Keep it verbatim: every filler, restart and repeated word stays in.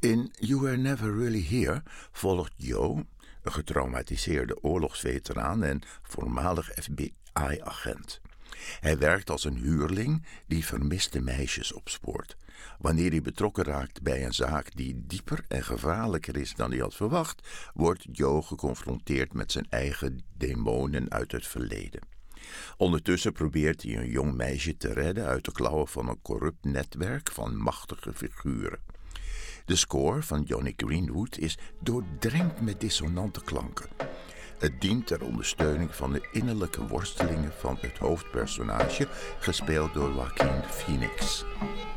In You Were Never Really Here volgt Joe, een getraumatiseerde oorlogsveteraan en voormalig F B I-agent. Hij werkt als een huurling die vermiste meisjes opspoort. Wanneer hij betrokken raakt bij een zaak die dieper en gevaarlijker is dan hij had verwacht, wordt Joe geconfronteerd met zijn eigen demonen uit het verleden. Ondertussen probeert hij een jong meisje te redden uit de klauwen van een corrupt netwerk van machtige figuren. De score van Jonny Greenwood is doordrenkt met dissonante klanken. Het dient ter ondersteuning van de innerlijke worstelingen van het hoofdpersonage, gespeeld door Joaquin Phoenix.